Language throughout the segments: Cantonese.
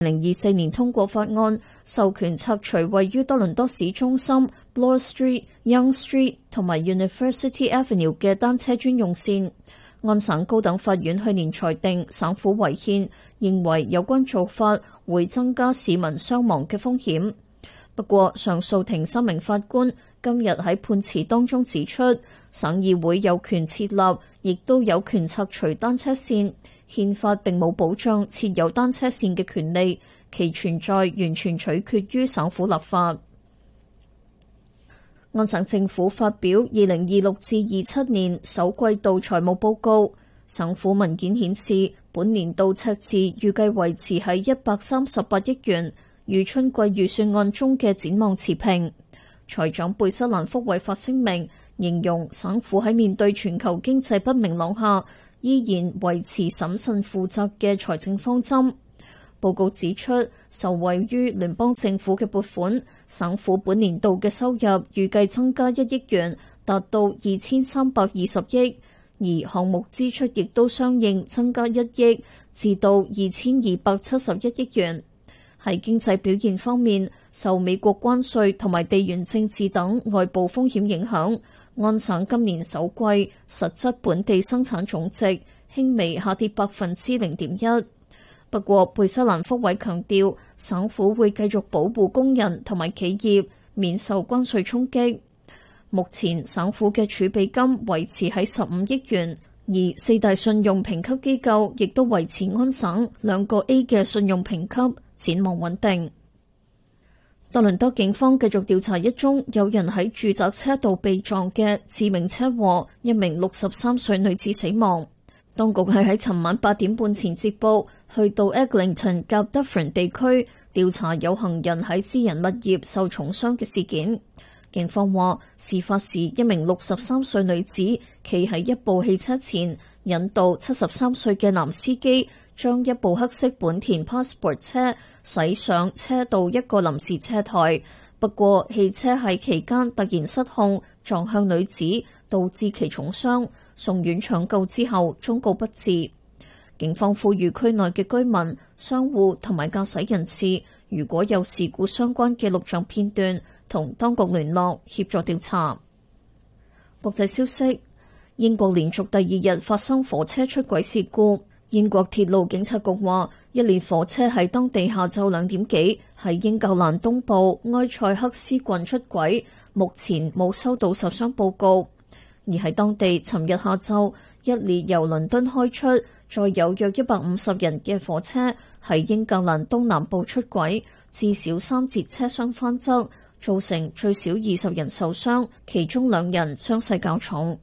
2024年通過法案，授權拆除位於多倫多市中心 Bloor Street、Yonge Street 同埋 University Avenue 嘅單車專用線。安省高等法院去年裁定省府違憲，認為有關做法會增加市民傷亡嘅風險。不過，上訴庭3名法官今日喺判詞當中指出，省議會有權設立，亦都有權拆除單車線。憲法並冇保障設有單車線嘅權利，其存在完全取決於省府立法。安省政府發表2026至27年首季度財務報告，省府文件顯示，本年度赤字預計維持喺138億元，與春季預算案中嘅展望持平。財長貝瑟蘭福韋發聲明，形容省府喺面對全球經濟不明朗下，依然維持審慎負責嘅財政方針。報告指出，受惠於聯邦政府嘅撥款，省府本年度嘅收入預計增加1億元，達到2320億，而項目支出亦都相應增加1億，至到2271億元。喺經濟表現方面，受美國關稅同埋地緣政治等外部風險影響，安省今年首季實質本地生產總值輕微下跌0.1%。不過，貝瑟蘭福韋強調，省府會繼續保護工人同埋企業免受關稅衝擊。目前省府嘅儲備金維持喺15億元，而4大信用評級機構亦都維持安省2個 A 嘅信用評級，展望穩定。多倫多警方繼續調查一宗有人喺住宅車道被撞嘅致命車禍，一名63歲女子死亡。當局係喺尋晚8點半前接報，去到 Eglinton 及 Dufferin 地區調查有行人喺私人物業受重傷嘅事件。警方話，事發時一名63歲女子企喺一部汽車前，引導73歲嘅男司機將一部黑色本田 Passport 車駛上車道一個臨時車台。不過汽車喺期間突然失控，撞向女子，導致其重傷，送院搶救之後終告不治。警方呼籲區內嘅居民、商戶同埋駕駛人士，如果有事故相關嘅錄像片段，同當局聯絡協助調查。國際消息：英國連續第2日發生火車出軌事故。英國鐵路警察局話，一列火車喺當地下晝2點幾喺英格蘭東部埃塞克斯郡出軌，目前冇收到受傷報告。而喺當地尋日下晝，一列由倫敦開出，載有約150人嘅火車喺英格蘭東南部出軌，至少3節車廂翻側，造成最少20人受傷，其中2人傷勢較重。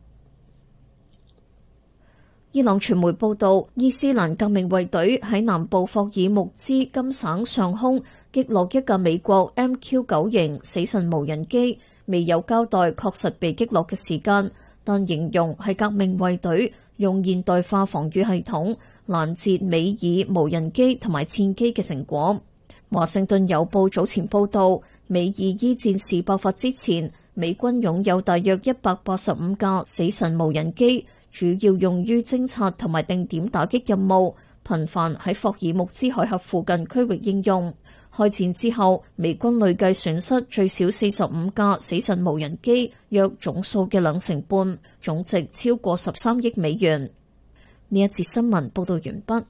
伊朗傳媒報道，伊斯蘭革命衛隊喺南部霍爾木茲金省上空擊落一架美國 MQ-9 型死神無人機，未有交代確實被擊落嘅時間，但形容係革命衛隊用現代化防禦系統攔截美爾無人機同埋戰機嘅成果。華盛頓郵報早前報道，美爾伊戰事爆發之前，美軍擁有大約185架死神無人機，主要用於偵察同埋定點打擊任務，頻繁喺霍爾木茲海峽附近區域應用。開戰之後，美軍累計損失最少45架死神無人機，約總數嘅2成半，總值超過13億美元。呢一節新聞報道完畢。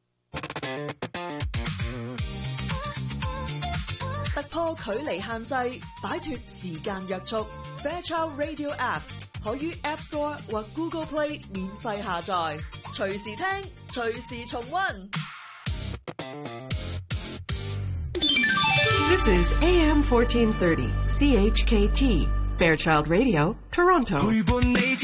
突破距離限制，擺脫時間約束。Fairchild Radio App 可於 App Store 或 Google Play 免費下載，隨時聽，隨時重溫。 This is AM 1430 CHKT Fairchild Radio, Toronto.